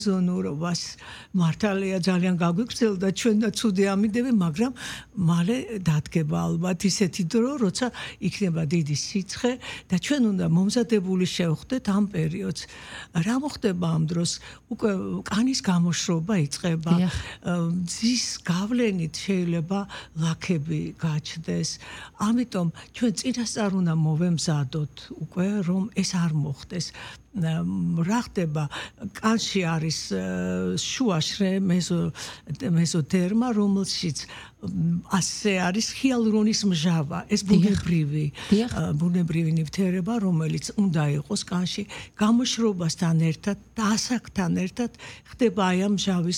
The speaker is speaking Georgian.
ზონურობას მართალია ძალიან გაგვიგრძელდა ჩვენ და ცუდი ამიდები, მაგრამ მალე დადგება ალბათ ისეთი დრო, როცა იქნება დიდი სიცხე და ჩვენ უნდა მომზადებული შევხვდეთ ამ პერიოდს. რა მოხდება ამ დროს? უკვე კანის გამოშრობა იწყება. ძის გავლენით შეიძლება ლაქები გაჩნდეს. ამიტომ ჩვენ წინასწარ უნდა მოვემზადოთ უკვე რომ ეს არ მოხდეს. რა ხდება? კანში არის შუაშრე მეზოდერმა, რომელშიც ასე არის ჰიალურონის მჟავა. ეს ბუნებრივი ნივთიერება, რომელიც უნდა იყოს კანში, გამოშრობასთან ერთად და ასაკთან ერთად ხდება აი ამ მჟავის